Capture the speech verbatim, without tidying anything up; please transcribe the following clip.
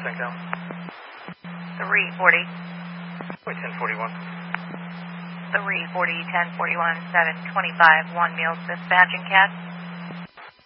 Mustang Town. three forty. Wait, ten forty-one. three forty, ten forty-one, seven twenty-five, one Meals dispatching cat.